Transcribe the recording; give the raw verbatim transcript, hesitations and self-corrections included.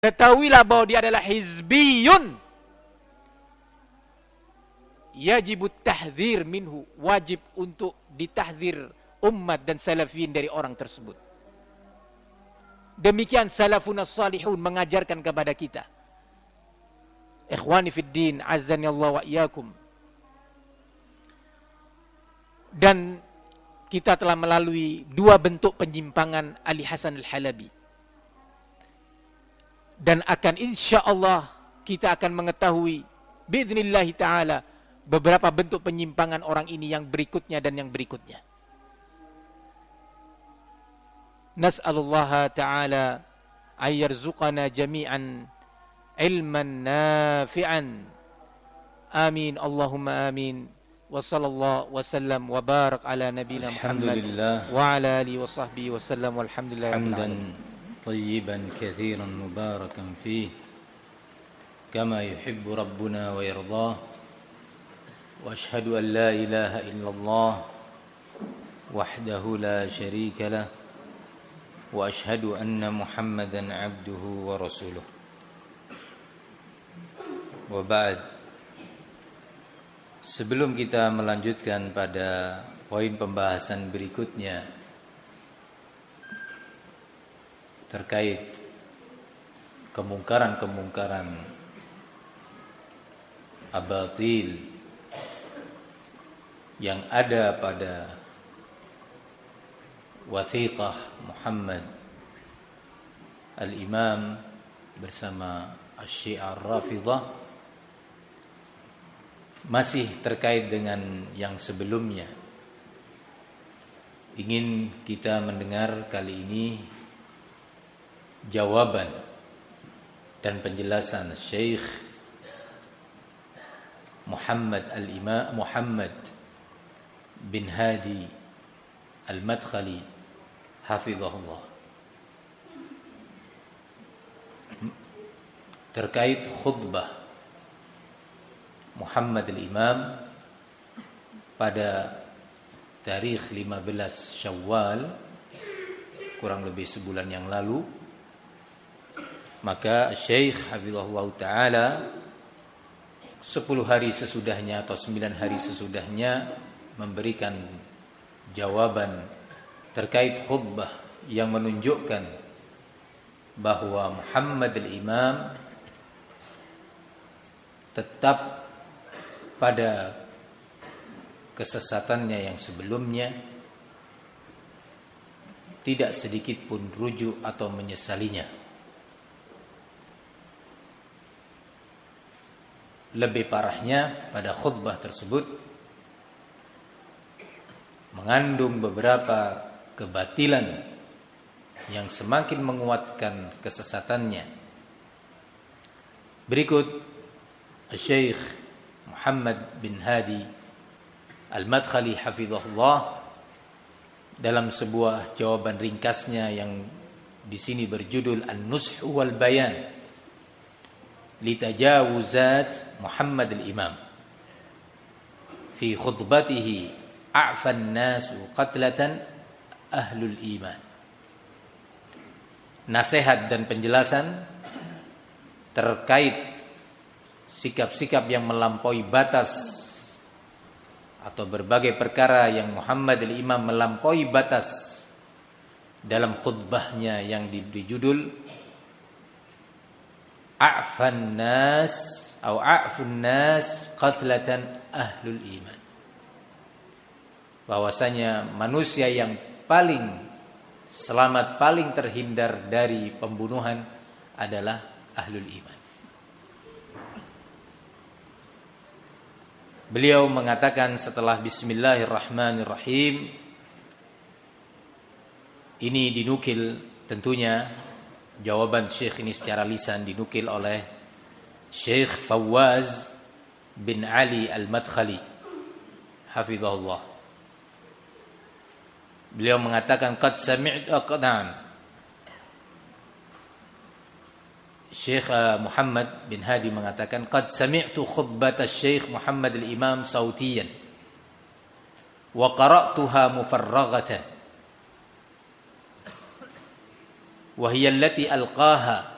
ketahuilah bahwa dia adalah hizbiyun. Yajibut tahdzir minhu, wajib untuk ditahdzir umat dan salafin dari orang tersebut. Demikian salafun as-salihun mengajarkan kepada kita. Ikhwani fid din, azzani Allah wa iyyakum. Dan kita telah melalui dua bentuk penyimpangan Ali Hasan Al-Halabi. Dan akan insya Allah kita akan mengetahui biidznillahi ta'ala beberapa bentuk penyimpangan orang ini yang berikutnya dan yang berikutnya. Nas'alullaha ta'ala ayyarzuqana jami'an ilman nafi'an. Amin, Allahumma amin. Wa sallallahu wa sallam wa barak ala nabina Muhammad wa ala alihi wa sahbihi wa sallam walhamdulillah rabbil alamin. طيبا كثيرا مباركا فيه كما يحب ربنا ويرضاه وأشهد أن لا إله إلا الله وحده لا شريك له وأشهد أن محمدا عبده ورسوله وبعد. Sebelum kita melanjutkan pada poin pembahasan berikutnya terkait kemungkaran-kemungkaran abatil yang ada pada wathiqah Muhammad al-Imam bersama Asy-Syiah Ar-Rafidhah, masih terkait dengan yang sebelumnya. Ingin kita mendengar kali ini jawaban dan penjelasan Syekh Muhammad al-Imam Muhammad bin Hadi al-Madkhali hafizahullah terkait khutbah Muhammad al-Imam pada tarikh lima belas Syawal, kurang lebih sebulan yang lalu. Maka Syekh hafizahullah ta'ala sepuluh hari sesudahnya atau sembilan hari sesudahnya memberikan jawaban terkait khutbah yang menunjukkan bahwa Muhammad al-Imam tetap pada kesesatannya yang sebelumnya, tidak sedikit pun rujuk atau menyesalinya. Lebih parahnya, pada khutbah tersebut mengandung beberapa kebatilan yang semakin menguatkan kesesatannya. Berikut Syekh Muhammad bin Hadi Al-Madkhali hafizahullah dalam sebuah jawaban ringkasnya yang di sini berjudul An-Nush wal Bayan litajawuzat Muhammad al-Imam fi khutbatihi a'fan nasu qatlatan ahlul iman. Nasihat dan penjelasan terkait sikap-sikap yang melampaui batas atau berbagai perkara yang Muhammad al-Imam melampaui batas dalam khutbahnya yang diberi judul A'fan nas atau a'fun nas qatlatan ahlul iman. Bahwasanya manusia yang paling selamat, paling terhindar dari pembunuhan adalah ahlul iman. Beliau mengatakan setelah Bismillahirrahmanirrahim, ini dinukil tentunya jawaban Syekh ini secara lisan dinukil oleh Syekh Fawaz bin Ali Al-Madkhali hafizahullah. Beliau mengatakan qad sami'tu aqdan Syekh Muhammad bin Hadi mengatakan qad sami'tu khutbat Syekh Muhammad al-Imam sautiyan wa qara'tuha mufarraghatan wa hiya allati alqaha